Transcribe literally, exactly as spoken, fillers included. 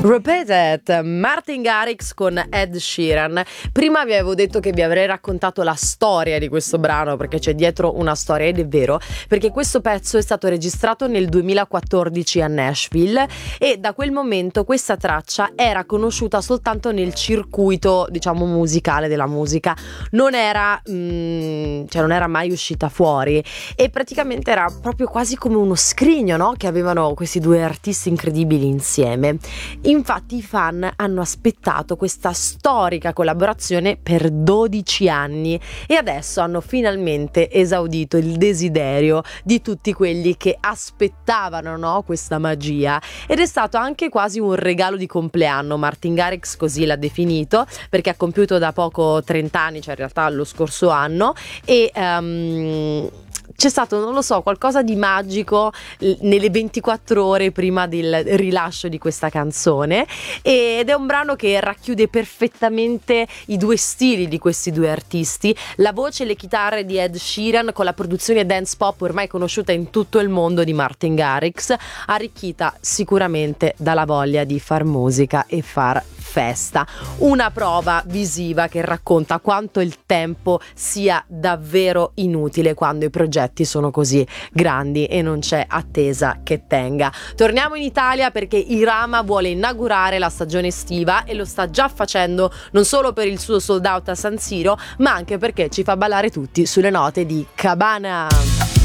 Repeat, Martin Garrix con Ed Sheeran. Prima vi avevo detto che vi avrei raccontato la storia di questo brano, perché c'è dietro una storia, ed è vero, perché questo pezzo è stato registrato nel duemilaquattordici a Nashville e da quel momento questa traccia era conosciuta soltanto nel circuito, diciamo, musicale della musica. Non era mm, cioè non era mai uscita fuori e praticamente era proprio quasi come uno scrigno, no? Che avevano questi due artisti incredibili insieme. Infatti i fan hanno aspettato questa storica collaborazione per dodici anni e adesso hanno finalmente esaudito il desiderio di tutti quelli che aspettavano, no, questa magia, ed è stato anche quasi un regalo di compleanno. Martin Garrix così l'ha definito, perché ha compiuto da poco trenta anni, cioè in realtà lo scorso anno, e um, c'è stato, non lo so, qualcosa di magico nelle ventiquattro ore prima del rilascio di questa canzone, ed è un brano che racchiude perfettamente i due stili di questi due artisti, la voce e le chitarre di Ed Sheeran con la produzione dance pop ormai conosciuta in tutto il mondo di Martin Garrix, arricchita sicuramente dalla voglia di far musica e far festa. Una prova visiva che racconta quanto il tempo sia davvero inutile quando i progetti sono così grandi e non c'è attesa che tenga. Torniamo in Italia perché Irama vuole inaugurare la stagione estiva e lo sta già facendo non solo per il suo sold out a San Siro, ma anche perché ci fa ballare tutti sulle note di Cabana.